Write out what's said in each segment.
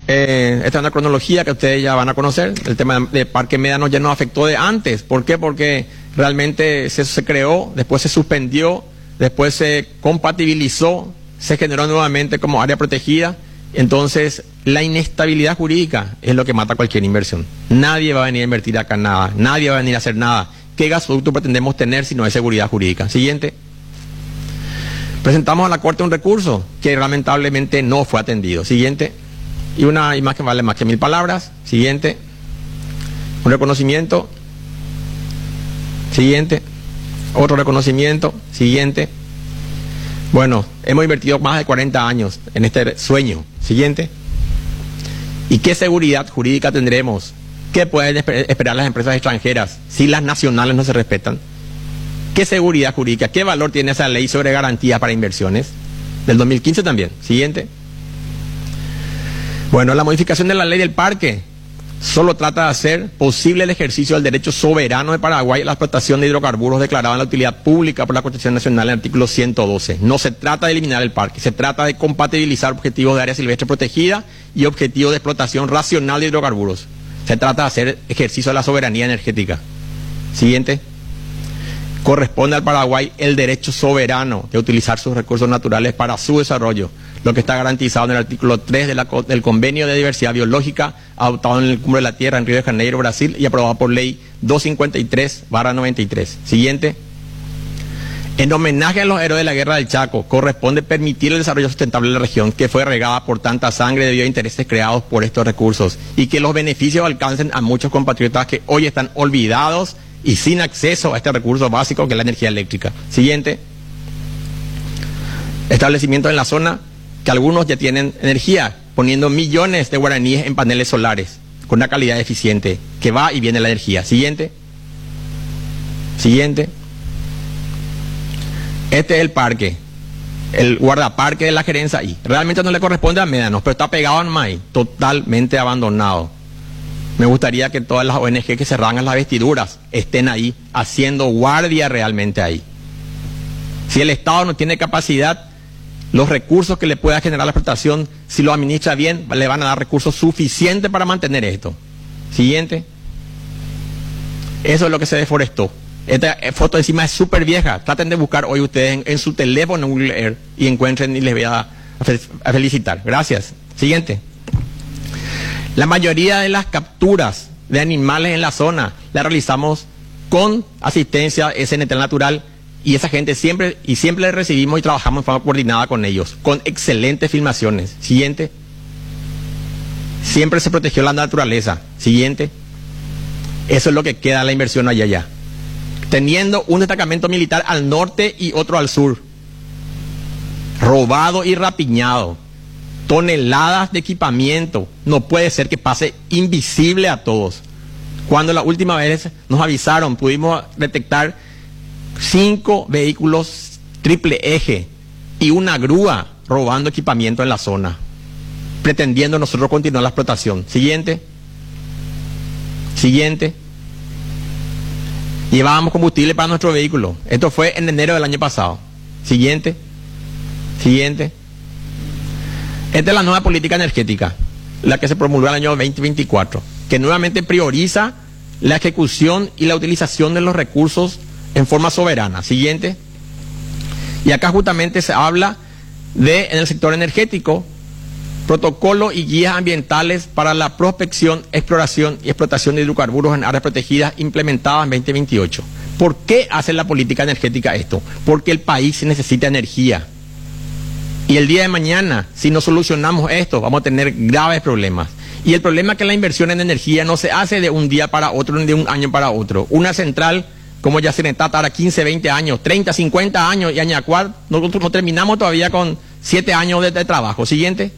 esta es una cronología que ustedes ya van a conocer. El tema de Parque Médanos ya nos afectó de antes. ¿Por qué? Porque realmente se creó, después se suspendió, después se compatibilizó, se generó nuevamente como área protegida. Entonces, la inestabilidad jurídica es lo que mata cualquier inversión. Nadie va a venir a invertir acá nada, nadie va a venir a hacer nada. ¿Qué gasoducto pretendemos tener si no hay seguridad jurídica? Siguiente. Presentamos a la Corte un recurso que lamentablemente no fue atendido. Siguiente. Y una imagen vale más que 1000 palabras. Siguiente. Un reconocimiento. Siguiente. Otro reconocimiento. Siguiente. Bueno, hemos invertido más de 40 años en este sueño. Siguiente. ¿Y qué seguridad jurídica tendremos? ¿Qué pueden esperar las empresas extranjeras si las nacionales no se respetan? ¿Qué seguridad jurídica? ¿Qué valor tiene esa ley sobre garantías para inversiones? Del 2015 también. Siguiente. Bueno, la modificación de la ley del parque solo trata de hacer posible el ejercicio del derecho soberano de Paraguay a la explotación de hidrocarburos declarado en la utilidad pública por la Constitución Nacional en el artículo 112. No se trata de eliminar el parque, se trata de compatibilizar objetivos de área silvestre protegida y objetivos de explotación racional de hidrocarburos. Se trata de hacer ejercicio de la soberanía energética. Siguiente. Corresponde al Paraguay el derecho soberano de utilizar sus recursos naturales para su desarrollo, lo que está garantizado en el artículo 3 del Convenio de Diversidad Biológica, adoptado en el Cumbre de la Tierra en Río de Janeiro, Brasil, y aprobado por ley 253/93. Siguiente. En homenaje a los héroes de la Guerra del Chaco, corresponde permitir el desarrollo sustentable de la región que fue regada por tanta sangre debido a intereses creados por estos recursos, y que los beneficios alcancen a muchos compatriotas que hoy están olvidados y sin acceso a este recurso básico que es la energía eléctrica. Siguiente. Establecimientos en la zona que algunos ya tienen energía, poniendo millones de guaraníes en paneles solares con una calidad eficiente, que va y viene la energía. Siguiente. Siguiente. Este es el parque, el guardaparque de la gerencia ahí. Realmente no le corresponde a Médanos, pero está pegado en May, totalmente abandonado. Me gustaría que todas las ONG que se rangan las vestiduras estén ahí, haciendo guardia realmente ahí. Si el Estado no tiene capacidad, los recursos que le pueda generar la explotación, si lo administra bien, le van a dar recursos suficientes para mantener esto. Siguiente. Eso es lo que se deforestó. Esta foto encima es súper vieja. Traten de buscar hoy ustedes en su teléfono en Google Earth y encuentren y les voy a felicitar. Gracias. Siguiente. La mayoría de las capturas de animales en la zona las realizamos con asistencia SNT Natural, y esa gente siempre le recibimos y trabajamos en forma coordinada con ellos, con excelentes filmaciones. Siguiente. Siempre se protegió la naturaleza. Siguiente. Eso es lo que queda de la inversión allá. Teniendo un destacamento militar al norte y otro al sur, robado y rapiñado, toneladas de equipamiento, no puede ser que pase invisible a todos. Cuando la última vez nos avisaron, pudimos detectar 5 vehículos triple eje y una grúa robando equipamiento en la zona, pretendiendo nosotros continuar la explotación. Siguiente. Siguiente. Llevábamos combustible para nuestro vehículo. Esto fue en enero del año pasado. Siguiente. Siguiente. Esta es la nueva política energética, la que se promulgó en el año 2024, que nuevamente prioriza la ejecución y la utilización de los recursos en forma soberana. Siguiente. Y acá justamente se habla de, en el sector energético, protocolo y guías ambientales para la prospección, exploración y explotación de hidrocarburos en áreas protegidas implementadas en 2028. ¿Por qué hace la política energética esto? Porque el país necesita energía. Y el día de mañana, si no solucionamos esto, vamos a tener graves problemas. Y el problema es que la inversión en energía no se hace de un día para otro, ni de un año para otro. Una central como Yacyretá tarda 15, 20 años, 30, 50 años, y Añacuar, nosotros no terminamos todavía con 7 años de trabajo. Siguiente.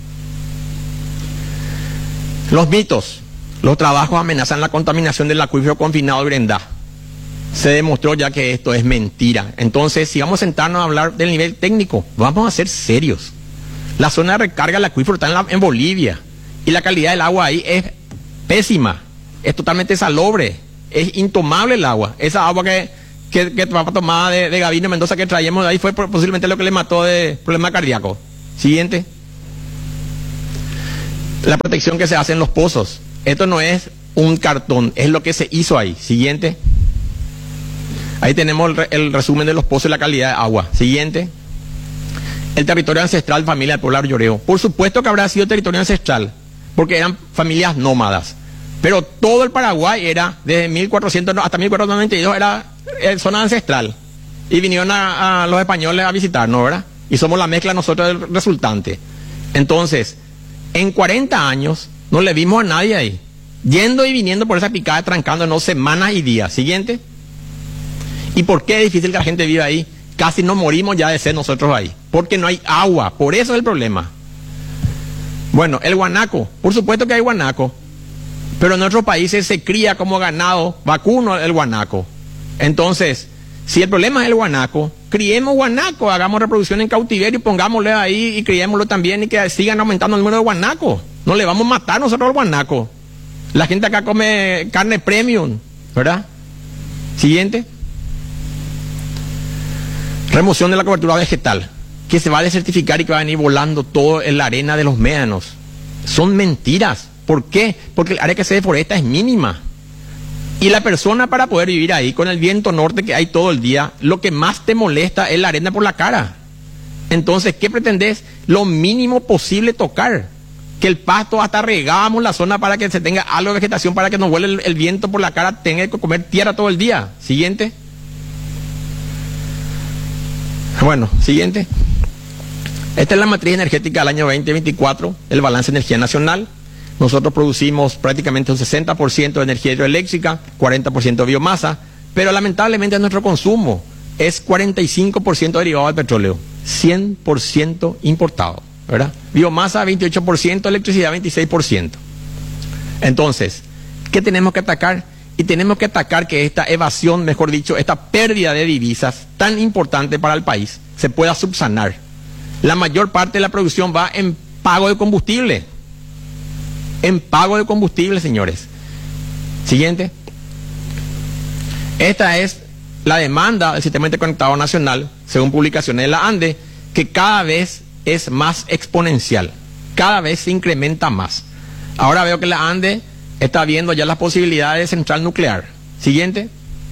Los mitos. Los trabajos amenazan la contaminación del acuífero confinado de Brendá. Se demostró ya que esto es mentira. Entonces, si vamos a sentarnos a hablar del nivel técnico, vamos a ser serios. La zona de recarga del acuífero está en Bolivia, y la calidad del agua ahí es pésima, es totalmente salobre, es intomable el agua. Esa agua que va a tomar de Gavino Mendoza que traíamos de ahí fue posiblemente lo que le mató de problema cardíaco. Siguiente. La protección que se hace en los pozos. Esto no es un cartón, es lo que se hizo ahí. Siguiente. Ahí tenemos el resumen de los pozos y la calidad de agua. Siguiente. El territorio ancestral, familia del pueblo Lloreo. Por supuesto que habrá sido territorio ancestral, porque eran familias nómadas. Pero todo el Paraguay era, desde 1400 hasta 1492, era zona ancestral. Y vinieron a los españoles a visitarnos, ¿verdad? Y somos la mezcla nosotros del resultante. Entonces, en 40 años, no le vimos a nadie ahí. Yendo y viniendo por esa picada, trancándonos semanas y días. Siguiente. ¿Y por qué es difícil que la gente viva ahí? Casi nos morimos ya de sed nosotros ahí. Porque no hay agua. Por eso es el problema. Bueno, el guanaco. Por supuesto que hay guanaco. Pero en nuestros países se cría como ganado vacuno el guanaco. Entonces, si el problema es el guanaco, criemos guanaco, hagamos reproducción en cautiverio y pongámosle ahí y criémoslo también y que sigan aumentando el número de guanacos. No le vamos a matar nosotros al guanaco. La gente acá come carne premium, ¿verdad? Siguiente. Remoción de la cobertura vegetal, que se va a desertificar y que va a venir volando todo en la arena de los médanos. Son mentiras. ¿Por qué? Porque el área que se deforesta es mínima. Y la persona, para poder vivir ahí con el viento norte que hay todo el día, lo que más te molesta es la arena por la cara. Entonces, ¿qué pretendes? Lo mínimo posible tocar. Que el pasto, hasta regábamos la zona para que se tenga algo de vegetación, para que no vuele el viento por la cara, tenga que comer tierra todo el día. Siguiente. Bueno, siguiente. Esta es la matriz energética del año 2024, el balance de energía nacional. Nosotros producimos prácticamente un 60% de energía hidroeléctrica, 40% de biomasa, pero lamentablemente nuestro consumo es 45% derivado del petróleo, 100% importado, ¿verdad? Biomasa 28%, electricidad 26%. Entonces, ¿qué tenemos que atacar? Y tenemos que atacar que esta evasión, mejor dicho, esta pérdida de divisas tan importante para el país, se pueda subsanar. La mayor parte de la producción va en pago de combustible. En pago de combustible, señores. Siguiente. Esta es la demanda del Sistema Interconectado Nacional, según publicaciones de la ANDE, que cada vez es más exponencial. Cada vez se incrementa más. Ahora veo que la ANDE está viendo ya las posibilidades de central nuclear. Siguiente.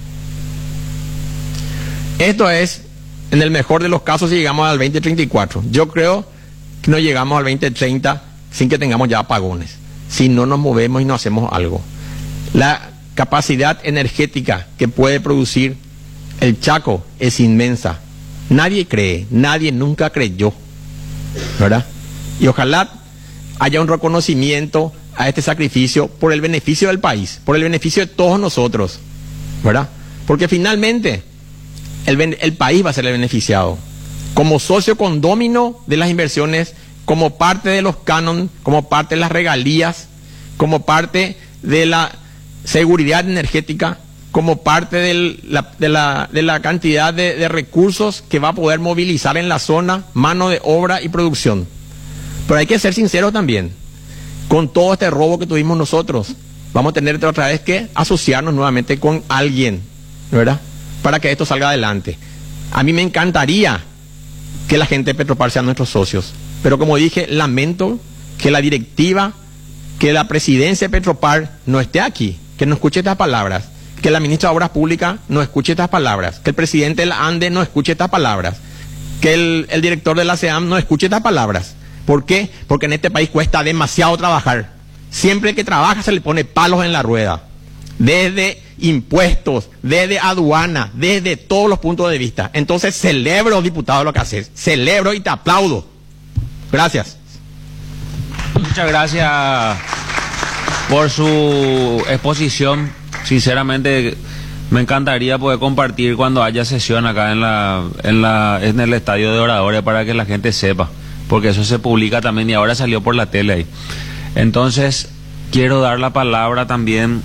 Esto es, en el mejor de los casos, si llegamos al 2034. Yo creo que no llegamos al 2030 sin que tengamos ya apagones. Si no nos movemos y no hacemos algo. La capacidad energética que puede producir el Chaco es inmensa. Nadie cree, nadie nunca creyó, ¿verdad? Y ojalá haya un reconocimiento a este sacrificio por el beneficio del país, por el beneficio de todos nosotros, ¿verdad? Porque finalmente el país va a ser el beneficiado. Como socio condómino de las inversiones, como parte de los cánones, como parte de las regalías, como parte de la seguridad energética, como parte de la cantidad de recursos que va a poder movilizar en la zona, mano de obra y producción. Pero hay que ser sinceros también. Con todo este robo que tuvimos nosotros, vamos a tener otra vez que asociarnos nuevamente con alguien, ¿verdad? Para que esto salga adelante. A mí me encantaría que la gente de Petropar sean nuestros socios. Pero como dije, lamento que la directiva, que la presidencia de Petropar no esté aquí, que no escuche estas palabras, que la ministra de Obras Públicas no escuche estas palabras, que el presidente de la ANDE no escuche estas palabras, que el director de la SEAM no escuche estas palabras. ¿Por qué? Porque en este país cuesta demasiado trabajar. Siempre que trabaja se le pone palos en la rueda. Desde impuestos, desde aduana, desde todos los puntos de vista. Entonces celebro, diputado, lo que haces. Celebro y te aplaudo. Gracias. Muchas gracias por su exposición. Sinceramente, me encantaría poder compartir cuando haya sesión acá en el estadio de oradores para que la gente sepa, porque eso se publica también y ahora salió por la tele ahí. Entonces, quiero dar la palabra también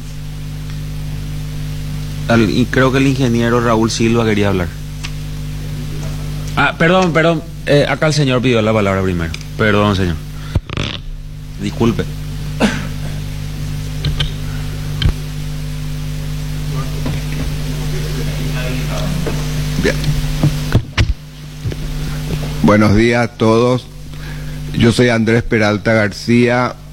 y creo que el ingeniero Raúl Silva quería hablar. Perdón, acá el señor pidió la palabra primero. Perdón, señor. Disculpe. Bien. Buenos días a todos. Yo soy Andrés Peralta García,